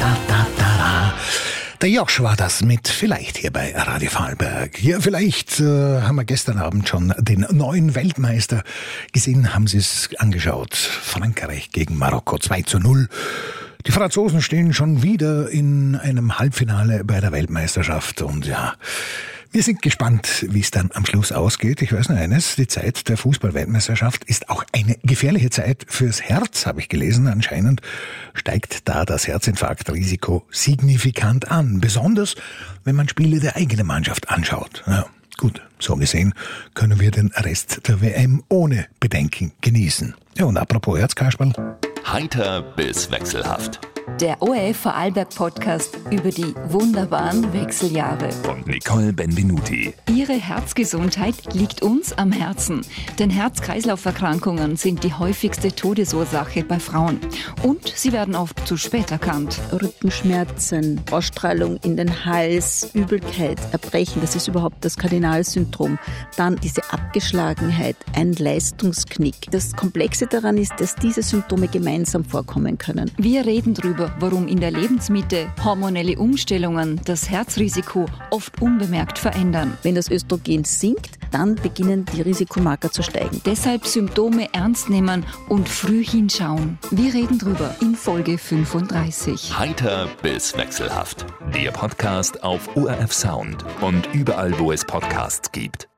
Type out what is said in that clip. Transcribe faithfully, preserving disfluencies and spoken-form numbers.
da, da, da, da. Der Josh war das mit Vielleicht hier bei Radio Vorarlberg. Ja, vielleicht äh, haben wir gestern Abend schon den neuen Weltmeister gesehen, haben Sie es angeschaut. Frankreich gegen Marokko zwei zu null. Die Franzosen stehen schon wieder in einem Halbfinale bei der Weltmeisterschaft und ja, wir sind gespannt, wie es dann am Schluss ausgeht. Ich weiß nur eines, die Zeit der Fußball-Weltmeisterschaft ist auch eine gefährliche Zeit fürs Herz, habe ich gelesen. Anscheinend steigt da das Herzinfarktrisiko signifikant an. Besonders, wenn man Spiele der eigenen Mannschaft anschaut. Ja, gut, so gesehen können wir den Rest der W M ohne Bedenken genießen. Ja, und apropos Herzkasperl. Heiter bis wechselhaft. Der O R F Vorarlberg Podcast über die wunderbaren Wechseljahre. Und Nicole Benvenuti. Ihre Herzgesundheit liegt uns am Herzen. Denn Herz-Kreislauf-Erkrankungen sind die häufigste Todesursache bei Frauen. Und sie werden oft zu spät erkannt. Rückenschmerzen, Ausstrahlung in den Hals, Übelkeit, Erbrechen, das ist überhaupt das Kardinalsyndrom. Dann diese Abgeschlagenheit, ein Leistungsknick. Das Komplexe daran ist, dass diese Symptome gemeinsam vorkommen können. Wir reden darüber, warum in der Lebensmitte hormonelle Umstellungen das Herzrisiko oft unbemerkt verändern. Wenn das Östrogen sinkt, dann beginnen die Risikomarker zu steigen. Deshalb Symptome ernst nehmen und früh hinschauen. Wir reden drüber in Folge fünfunddreißig. Heiter bis wechselhaft. Der Podcast auf O R F Sound und überall, wo es Podcasts gibt.